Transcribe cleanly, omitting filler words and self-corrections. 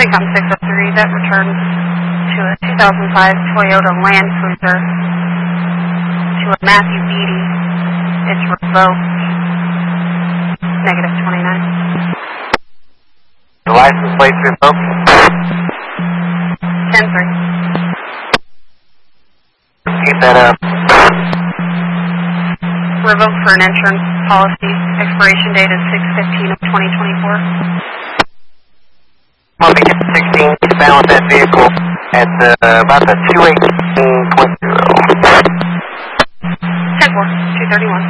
Income 603, that returns to a 2005 Toyota Land Cruiser to a Matthew Beatty. It's revoked. Negative 29. The license plate's revoked? 10-3. Keep that up. Revoked for an insurance policy. Expiration date is 6/15 of 2024. I'll be getting 16 eastbound with that vehicle at about the 218.0. 10-4, 231.